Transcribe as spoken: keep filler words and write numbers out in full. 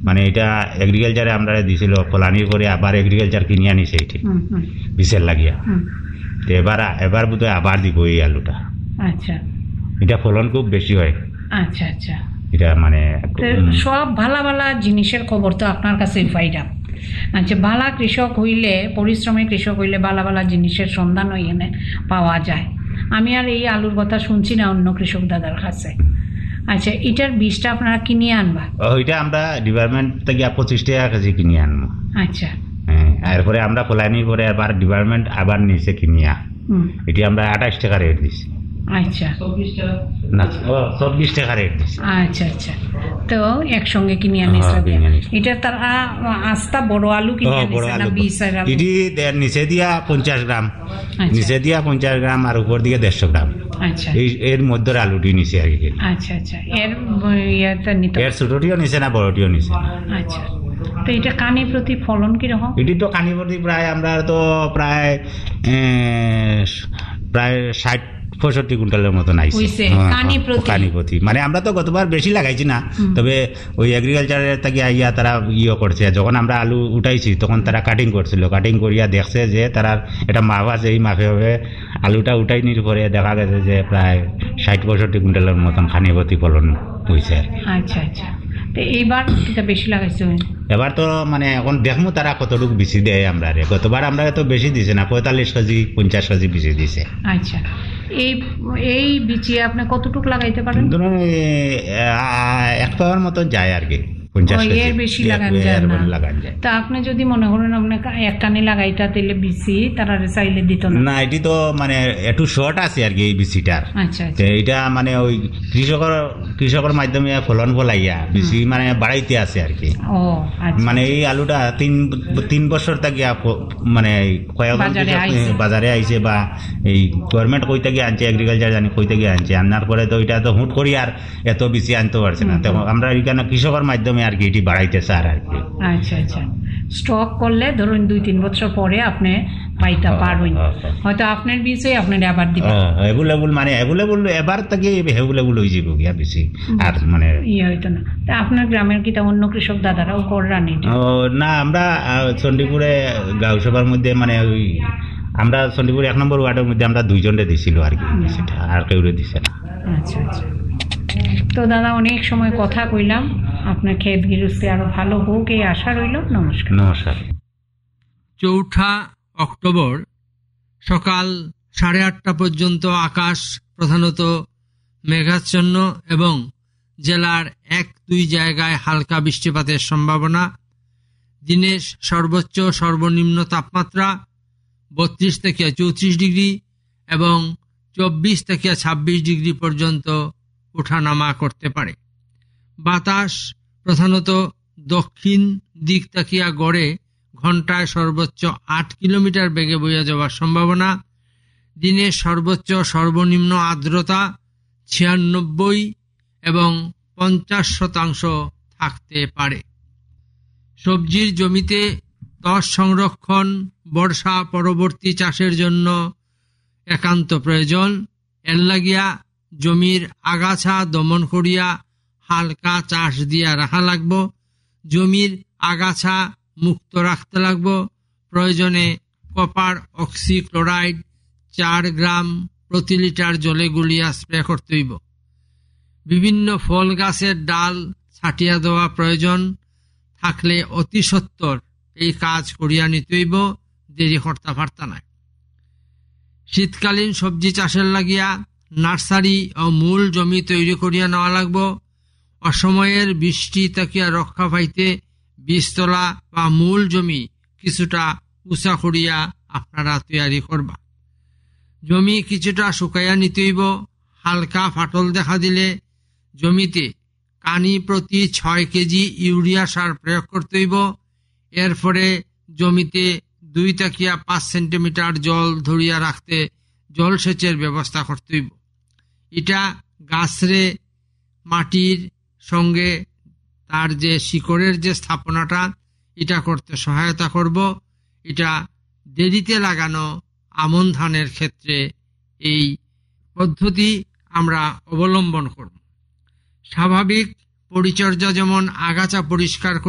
মানে এটা এগ্রিকালচারে আমরা দিছিল ফলানির করে আবার এগ্রিকালচার কিনে আনিছে এটি বিষের লাগিয়া। তো এবার এবার বোধহয় আবার দিব এই আলুটা। আচ্ছা, এটা ফলন খুব বেশি হয়। আচ্ছা আচ্ছা, এটা মানে সব ভালা ভালা জিনিসের খবর তো আপনার কাছেই পাইলাম। আচ্ছা, ভালা কৃষক হইলে, পরিশ্রমী কৃষক হইলে ভালা ভালা জিনিসের সন্ধান এখানে পাওয়া যায়। আমি আর এই আলুর কথা শুনছি না অন্য কৃষক দাদার কাছে। আচ্ছা, এটার বীজটা আপনারা কিনে আনবা? ওইটা আমরা ডিপার্টমেন্ট থেকে পঁচিশ টাকা কেজি কিনে আনবো। আচ্ছা, হ্যাঁ, এরপরে আমরা ফলানির পরে আবার ডিপার্টমেন্ট আবার নিচে কিনিয়া এটি আমরা আঠাশ টাকা রেট দিচ্ছি। আচ্ছা, না চব্বিশ টাকা রেট দিচ্ছি। আচ্ছা আচ্ছা, তো একসঙ্গে কিনে আনিস। এটা তার আস্তা বড় আলু কিনে আনিস না বিশ আলু? এটি নিচে দিয়া পঞ্চাশ গ্রাম, নিচে দিয়া পঞ্চাশ গ্রাম আর উপর দিকে দেড়শো গ্রাম। আচ্ছা, এই এর মধ্যে আলুটি নিচে আর কি। আচ্ছা আচ্ছা, এর ইয়েটা নিতে, এর ছোটটিও নিচে না বড়টিও নিচে। আচ্ছা, তো এটা কানি প্রতি ফলন কিরকম? এটি তো কানি প্রতি প্রায় আমরা তো প্রায় প্রায় ষাট পঁয়ষট্টি কুইন্টালের মতন আইছে কানি প্রতি। মানে আমরা তো গতবার বেশি লাগাইছি না, তবে ওই এগ্রিকালচারের থেকে আইয়া তারা ইয়ে করছে, যখন আমরা আলু উঠাইছি তখন তারা কাটিং করছিল, কাটিং করিয়া দেখছে যে তারা এটা মাপ আছে, এই মাপে হবে আলুটা উঠাই নির পরে দেখা গেছে যে প্রায় ষাট পঁয়ষট্টি কুইন্টালের মতন কানি প্রতি ফলন হয়েছে। আচ্ছা আচ্ছা, তো এইবার এটা বেশি লাগাইছে? এবার তো মানে এখন দেখবো তারা কতটুকু বেশি দেয় আমরা। রে গতবার আমরা তো বেশি দিছে না, পঁয়তাল্লিশ কেজি পঞ্চাশ কেজি বেশি দিছে। আচ্ছা, এই এই বিচি আপনি কতটুকু লাগাইতে পারেন? ধরুন এক পাওয়ার মতো যায় আর কি, পঞ্চাশ এর বেশি লাগান যায় না। তা আপনি যদি মনে করেন আপনি এক কানি লাগাইতা তাহলে বিচি তারা চাইলে দিত না? না, এটি তো মানে একটু শর্ট আছে আর কি এই বিচিটার। আচ্ছা, এটা মানে ওই কৃষকের কৃষকের মাধ্যমে ফলন ফলাইয়া বিচি মানে বাড়াইতে আছে আর কি। ও আচ্ছা, মানে এই আলুটা তিন তিন বছর থেকে মানে বাজারে আইছে বা এই গভর্নমেন্ট কই থেকে আনছে, এগ্রিকালচার জানি কই থেকে আনছে, আনার পরে তো এটা তো হুট করি আর এত বেশি আনতে পারছে না, তো আমরা এখানে কৃষকের মাধ্যমে আর কি এটি বাড়াইতেছে আর কি। আচ্ছা আচ্ছা, স্টক করলে ধরুন দুই তিন বছর পরে আপনি পাইতে পারবেন, হয়তো আপনার বীজে আপনার আবার দিবেন অ্যাভেলেবল, মানে অ্যাভেলেবল এবার থেকে অ্যাভেলেবল হয়ে যাবে গিয়া বেশি আর মানে ইয়ে হইতো না। তা আপনার গ্রামের কি তা অন্য কৃষক দাদারাও করান? না, আমরা চণ্ডীপুরে গাঁও সভার মধ্যে মানে ওই আমরা চণ্ডীপুর এক নম্বর ওয়ার্ডের মধ্যে আমরা দুইজনে দিছিল আর কি, সেটা আর কেউ দিছে না। আচ্ছা আচ্ছা, তো দাদা অনেক সময় কথা কইলাম, আপনার ক্ষেত গৃহস্থী আরো ভালো হোক এই আশা রইল। নমস্কার। নমস্কার। চৌঠা অক্টোবর সকাল সাড়ে আটটা পর্যন্ত আকাশ প্রধানত মেঘাচ্ছন্ন এবং জেলার এক দুই জায়গায় হালকা বৃষ্টিপাতের সম্ভাবনা। দিনের সর্বোচ্চ সর্বনিম্ন তাপমাত্রা বত্রিশ থেকে চৌত্রিশ ডিগ্রি এবং চব্বিশ থেকে ছাব্বিশ ডিগ্রি পর্যন্ত ওঠানামা করতে পারে। বাতাস প্রধানত দক্ষিণ দিক তাকিয়া গড়ে ঘন্টায় সর্বোচ্চ আট কিলোমিটার বেগে বয়ে যাওয়ার সম্ভাবনা। দিনের সর্বোচ্চ সর্বনিম্ন আর্দ্রতা ছিয়ানব্বই এবং পঞ্চাশ শতাংশ থাকতে পারে। সবজির জমিতে ত্বক সংরক্ষণ বর্ষা পরবর্তী চাষের জন্য একান্ত প্রয়োজন। এর লাগিয়া জমির আগাছা দমন করিয়া হালকা চাষ দিয়া রাখা লাগবো। জমির আগাছা মুক্ত রাখতে লাগবো। প্রয়োজনে কপার অক্সিক্লোরাইড চার গ্রাম প্রতি লিটার জলে গুলিয়া স্প্রে করতে হইব। বিভিন্ন ফল গাছের ডাল ছাটিয়া দেওয়া প্রয়োজন থাকলে অতি সত্বর এই কাজ করিয়া নিতে হইব, দেরি করতে পারতা না। শীতকালীন সবজি চাষের লাগিয়া নার্সারি ও মূল জমি তৈরি করিয়া নেওয়া লাগব। অসময়ের বৃষ্টি তাকিয়া রক্ষা পাইতে বীজতলা বা মূল জমি কিছুটা উঁচা করিয়া আপনারা তৈরি করবা। জমি কিছুটা শুকাইয়া নিতে হইব। হালকা ফাটল দেখা দিলে জমিতে কানি প্রতি ছয় কেজি ইউরিয়া সার প্রয়োগ করতে হইব। এরপরে জমিতে দুই তাকিয়া পাঁচ সেন্টিমিটার জল ধরিয়া রাখতে জলসেচের ব্যবস্থা করতে হইব। এটা গাছরে মাটির সঙ্গে তার যে শিকড়ের যে স্থাপনাটা এটা করতে সহায়তা করব। এটা দেরিতে লাগানো আমন ধানের ক্ষেত্রে এই পদ্ধতি আমরা অবলম্বন করব। স্বাভাবিক পরিচর্যা যেমন আগাছা পরিষ্কার